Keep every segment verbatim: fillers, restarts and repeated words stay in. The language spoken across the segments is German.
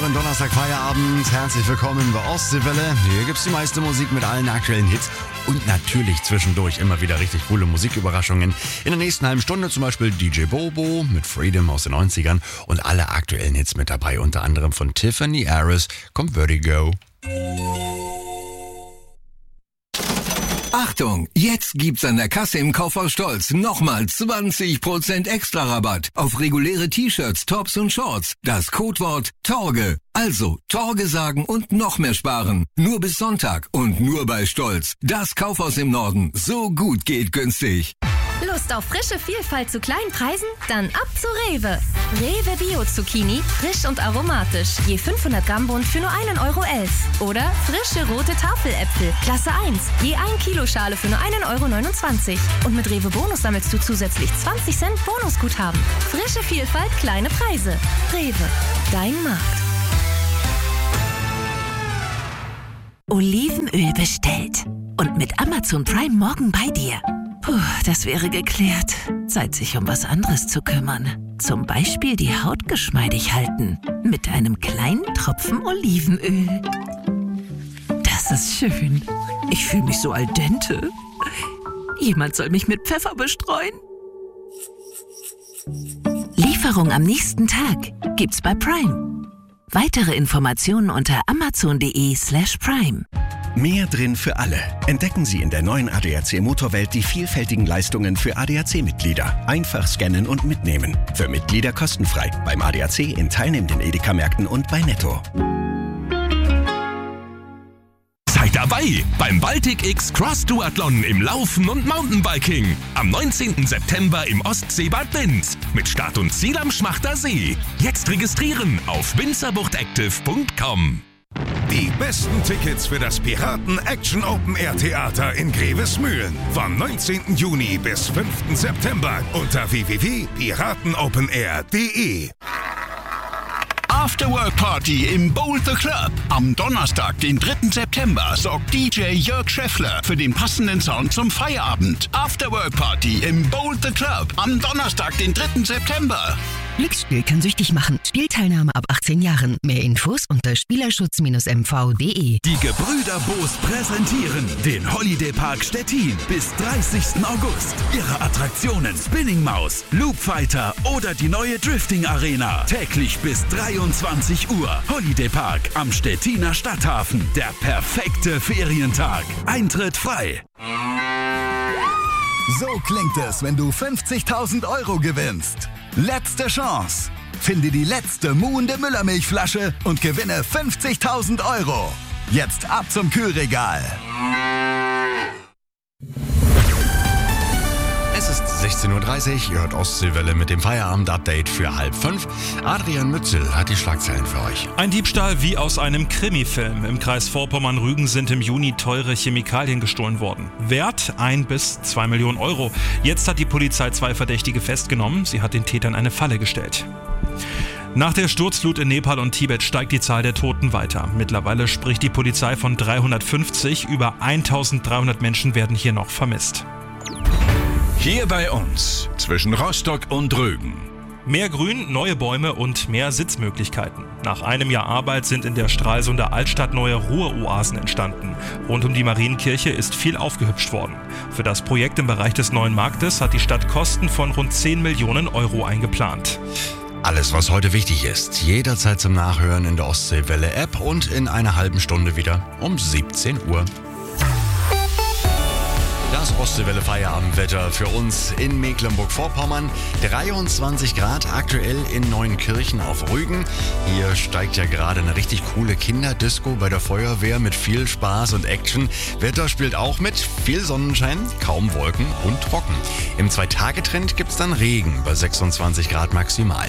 euren Donnerstag-Feierabend. Herzlich willkommen bei Ostseewelle. Hier gibt's die meiste Musik mit allen aktuellen Hits und natürlich zwischendurch immer wieder richtig coole Musiküberraschungen. In der nächsten halben Stunde zum Beispiel D J Bobo mit Freedom aus den neunzigern und alle aktuellen Hits mit dabei, unter anderem von Tiffany Harris, kommt Vertigo. Achtung, jetzt gibt's an der Kasse im Kaufhaus Stolz nochmal zwanzig Prozent extra Rabatt auf reguläre T-Shirts, Tops und Shorts. Das Codewort Torge. Also Torge sagen und noch mehr sparen. Nur bis Sonntag und nur bei Stolz. Das Kaufhaus im Norden. So gut geht günstig. Lust auf frische Vielfalt zu kleinen Preisen? Dann ab zu Rewe. Rewe Bio Zucchini, frisch und aromatisch. Je fünfhundert Gramm Bund für nur einen Euro elf. Oder frische rote Tafeläpfel, Klasse eins. Je ein Kilo Schale für nur einen Euro neunundzwanzig. Und mit Rewe Bonus sammelst du zusätzlich zwanzig Cent Bonusguthaben. Frische Vielfalt, kleine Preise. Rewe, dein Markt. Olivenöl bestellt. Und mit Amazon Prime morgen bei dir. Puh, das wäre geklärt. Zeit, sich um was anderes zu kümmern. Zum Beispiel die Haut geschmeidig halten. Mit einem kleinen Tropfen Olivenöl. Das ist schön. Ich fühle mich so al dente. Jemand soll mich mit Pfeffer bestreuen. Lieferung am nächsten Tag gibt's bei Prime. Weitere Informationen unter amazon.de slash prime. Mehr drin für alle. Entdecken Sie in der neuen A D A C Motorwelt die vielfältigen Leistungen für A D A C-Mitglieder. Einfach scannen und mitnehmen. Für Mitglieder kostenfrei. Beim A D A C in teilnehmenden Edeka-Märkten und bei Netto. Seid dabei beim Baltic X Cross Duathlon im Laufen und Mountainbiking. Am neunzehnten September im Ostseebad Binz. Mit Start und Ziel am Schmachter See. Jetzt registrieren auf binzerbuchtactive punkt com. Die besten Tickets für das Piraten Action Open Air Theater in Grevesmühlen. Vom neunzehnten Juni bis fünften September unter w w w punkt piratenopenair punkt de. Afterwork Party im Bowl the Club. Am Donnerstag, den dritten September, sorgt D J Jörg Scheffler für den passenden Sound zum Feierabend. Afterwork Party im Bowl the Club. Am Donnerstag, den dritten September. Glücksspiel kann süchtig machen. Spielteilnahme ab achtzehn Jahren. Mehr Infos unter spielerschutz m v punkt de. Die Gebrüder Boos präsentieren den Holiday Park Stettin bis dreißigsten August. Ihre Attraktionen Spinning Maus, Loop Fighter oder die neue Drifting Arena. Täglich bis dreiundzwanzig Uhr. Holiday Park am Stettiner Stadthafen. Der perfekte Ferientag. Eintritt frei. So klingt es, wenn du fünfzigtausend Euro gewinnst. Letzte Chance. Finde die letzte muhende Müllermilchflasche und gewinne fünfzigtausend Euro. Jetzt ab zum Kühlregal. Es ist sechzehn Uhr dreißig, ihr hört Ostseewelle mit dem Feierabend-Update für halb fünf. Adrian Mützel hat die Schlagzeilen für euch. Ein Diebstahl wie aus einem Krimi-Film. Im Kreis Vorpommern-Rügen sind im Juni teure Chemikalien gestohlen worden. Wert ein bis zwei Millionen Euro. Jetzt hat die Polizei zwei Verdächtige festgenommen. Sie hat den Tätern eine Falle gestellt. Nach der Sturzflut in Nepal und Tibet steigt die Zahl der Toten weiter. Mittlerweile spricht die Polizei von dreihundertfünfzig. Über eintausenddreihundert Menschen werden hier noch vermisst. Hier bei uns, zwischen Rostock und Rügen. Mehr Grün, neue Bäume und mehr Sitzmöglichkeiten. Nach einem Jahr Arbeit sind in der Stralsunder Altstadt neue Ruheoasen entstanden. Rund um die Marienkirche ist viel aufgehübscht worden. Für das Projekt im Bereich des neuen Marktes hat die Stadt Kosten von rund zehn Millionen Euro eingeplant. Alles, was heute wichtig ist, jederzeit zum Nachhören in der Ostseewelle-App und in einer halben Stunde wieder um siebzehn Uhr. Das Ostseewelle Feierabendwetter für uns in Mecklenburg-Vorpommern. dreiundzwanzig Grad aktuell in Neuenkirchen auf Rügen. Hier steigt ja gerade eine richtig coole Kinderdisco bei der Feuerwehr mit viel Spaß und Action. Wetter spielt auch mit, viel Sonnenschein, kaum Wolken und trocken. Im Zwei-Tage-Trend gibt's dann Regen bei sechsundzwanzig Grad maximal.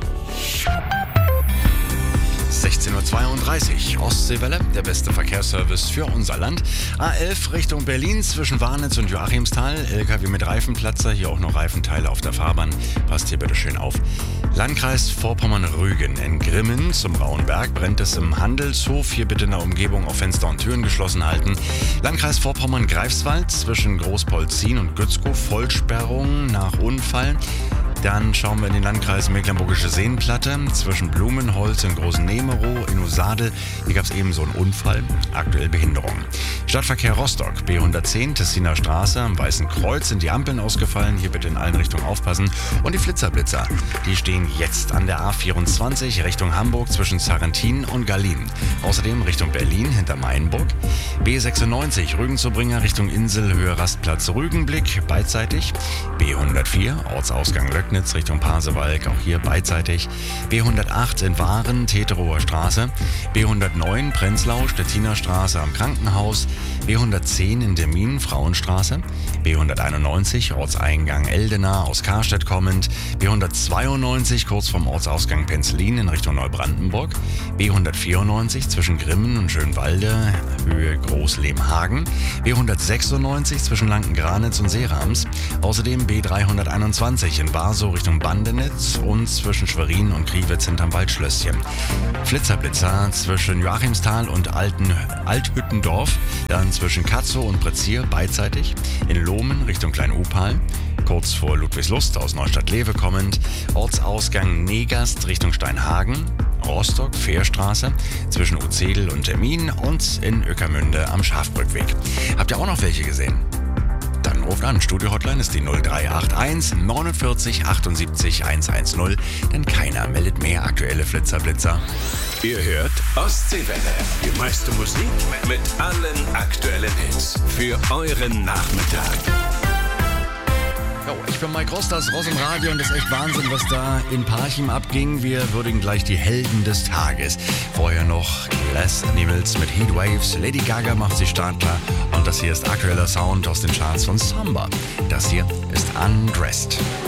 sechzehn Uhr zweiunddreißig, Ostseewelle, der beste Verkehrsservice für unser Land. A elf Richtung Berlin zwischen Warnitz und Joachimsthal. L K W mit Reifenplatzer, hier auch noch Reifenteile auf der Fahrbahn. Passt hier bitte schön auf. Landkreis Vorpommern-Rügen. In Grimmen zum Rauenberg brennt es im Handelshof. Hier bitte in der Umgebung auf Fenster und Türen geschlossen halten. Landkreis Vorpommern-Greifswald zwischen Großpolzin und Gützkow. Vollsperrung nach Unfall. Dann schauen wir in den Landkreis Mecklenburgische Seenplatte. Zwischen Blumenholz und Großen Nemerow in Usade. Hier gab es eben so einen Unfall. Aktuell Behinderung. Stadtverkehr Rostock. B hundertzehn Tessiner Straße. Am Weißen Kreuz sind die Ampeln ausgefallen. Hier bitte in allen Richtungen aufpassen. Und die Flitzerblitzer. Die stehen jetzt an der A vierundzwanzig Richtung Hamburg zwischen Sarrentin und Gallien. Außerdem Richtung Berlin hinter Mainburg. B sechsundneunzig Rügen-Zubringer Richtung Insel Höhe Rastplatz Rügenblick. Beidseitig. B hundertvier Ortsausgang Löcknitz Richtung Pasewalk, auch hier beidseitig. B hundertacht in Waren, Teterower Straße. B hundertneun Prenzlau, Stettiner Straße am Krankenhaus. B hundertzehn in Demmin, Frauenstraße. B hunderteinundneunzig Ortseingang Eldena aus Karstedt kommend. B hundertzweiundneunzig kurz vom Ortsausgang Penzlin in Richtung Neubrandenburg. B hundertvierundneunzig zwischen Grimmen und Schönwalde, Höhe Großlehmhagen. B hundertsechsundneunzig zwischen Lankengranitz und Seerams. Außerdem B dreihunderteinundzwanzig in Barsow Richtung Bandenitz und zwischen Schwerin und Kriwitz hinterm Waldschlösschen. Flitzerblitzer zwischen Joachimsthal und Alten, Althüttendorf, dann zwischen Katzow und Brezier beidseitig, in Lohmen Richtung Klein-Upal, kurz vor Ludwigslust aus Neustadt-Lewe kommend, Ortsausgang Negast Richtung Steinhagen, Rostock, Fährstraße, zwischen Uzedel und Termin und in Ueckermünde am Schafbrückweg. Habt ihr auch noch welche gesehen? Dann ruft an. Studio-Hotline ist die null drei acht eins neunundvierzig achtundsiebzig hundertzehn, denn keiner meldet mehr aktuelle Flitzerblitzer. Ihr hört Ostseewelle. Die meiste Musik mit allen aktuellen Hits für euren Nachmittag. Jo, ich bin Mike Ross, das ist Ross im Radio und das ist echt Wahnsinn, was da in Parchim abging. Wir würdigen gleich die Helden des Tages. Vorher noch Les Animals mit Heatwaves. Lady Gaga macht sich startklar und das hier ist aktueller Sound aus den Charts von Samba. Das hier ist Undressed.